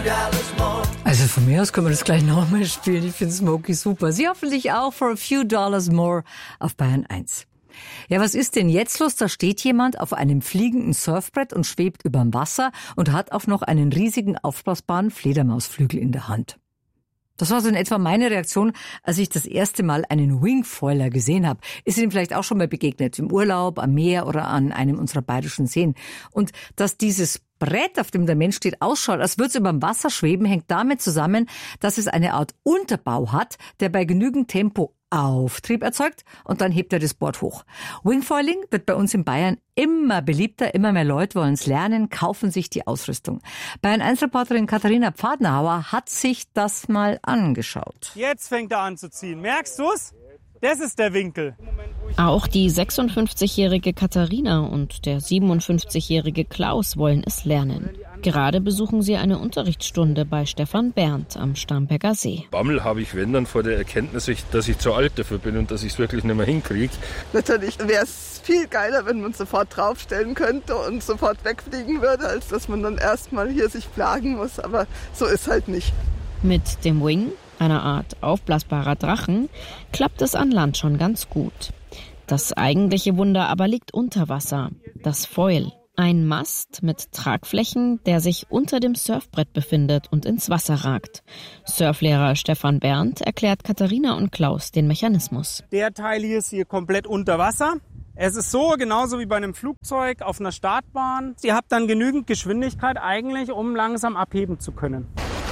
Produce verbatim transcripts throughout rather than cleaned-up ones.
Also von mir aus können wir das gleich nochmal spielen. Ich finde Smokey super. Sie hoffentlich auch for a few dollars more auf Bayern eins. Ja, was ist denn jetzt los? Da steht jemand auf einem fliegenden Surfbrett und schwebt überm Wasser und hat auch noch einen riesigen aufblasbaren Fledermausflügel in der Hand. Das war so in etwa meine Reaktion, als ich das erste Mal einen Wingfoiler gesehen habe. Ist Ihnen vielleicht auch schon mal begegnet, im Urlaub, am Meer oder an einem unserer bayerischen Seen. Und dass dieses Brett, auf dem der Mensch steht, ausschaut, als würde es über dem Wasser schweben, hängt damit zusammen, dass es eine Art Unterbau hat, der bei genügend Tempo Auftrieb erzeugt und dann hebt er das Board hoch. Wingfoiling wird bei uns in Bayern immer beliebter, immer mehr Leute wollen es lernen, kaufen sich die Ausrüstung. Bayern eins Reporterin Katharina Pfadnerhauer hat sich das mal angeschaut. Jetzt fängt er an zu ziehen. Merkst du's? Das ist der Winkel. Auch die sechsundfünfzigjährige Katharina und der siebenundfünfzigjährige Klaus wollen es lernen. Gerade besuchen sie eine Unterrichtsstunde bei Stefan Berndt am Starnberger See. Bammel habe ich, wenn dann, vor der Erkenntnis, dass ich zu alt dafür bin und dass ich es wirklich nicht mehr hinkriege. Natürlich wäre es viel geiler, wenn man sofort draufstellen könnte und sofort wegfliegen würde, als dass man dann erstmal hier sich plagen muss. Aber so ist halt nicht. Mit dem Wing, einer Art aufblasbarer Drachen, klappt es an Land schon ganz gut. Das eigentliche Wunder aber liegt unter Wasser, das Foil. Ein Mast mit Tragflächen, der sich unter dem Surfbrett befindet und ins Wasser ragt. Surflehrer Stefan Berndt erklärt Katharina und Klaus den Mechanismus. Der Teil hier ist hier komplett unter Wasser. Es ist so, genauso wie bei einem Flugzeug auf einer Startbahn. Ihr habt dann genügend Geschwindigkeit eigentlich, um langsam abheben zu können.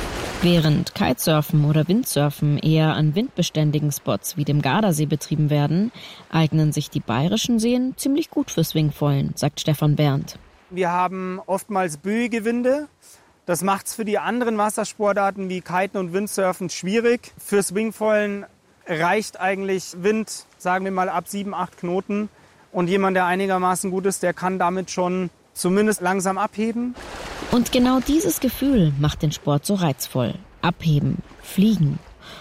Während Kitesurfen oder Windsurfen eher an windbeständigen Spots wie dem Gardasee betrieben werden, eignen sich die bayerischen Seen ziemlich gut fürs Wingfoilen, sagt Stefan Berndt. Wir haben oftmals Böigewinde. Das macht es für die anderen Wassersportarten wie Kiten und Windsurfen schwierig. Fürs Wingfoilen reicht eigentlich Wind, sagen wir mal ab sieben, acht Knoten. Und jemand, der einigermaßen gut ist, der kann damit schon zumindest langsam abheben. Und genau dieses Gefühl macht den Sport so reizvoll. Abheben, fliegen.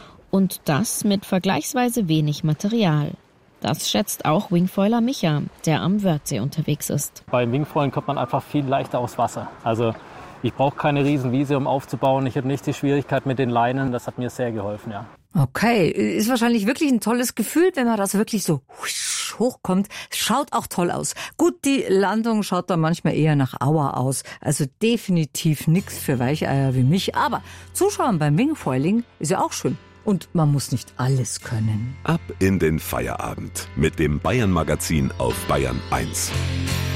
Und das mit vergleichsweise wenig Material. Das schätzt auch Wingfoiler Micha, der am Wörthsee unterwegs ist. Beim Wingfoilen kommt man einfach viel leichter aufs Wasser. Also ich brauche keine Riesenwiese, um aufzubauen. Ich habe nicht die Schwierigkeit mit den Leinen. Das hat mir sehr geholfen, ja. Okay, ist wahrscheinlich wirklich ein tolles Gefühl, wenn man das wirklich so hochkommt. Schaut auch toll aus. Gut, die Landung schaut da manchmal eher nach Aua aus. Also definitiv nichts für Weicheier wie mich. Aber Zuschauen beim Wingfoiling ist ja auch schön. Und man muss nicht alles können. Ab in den Feierabend mit dem Bayern-Magazin auf Bayern eins.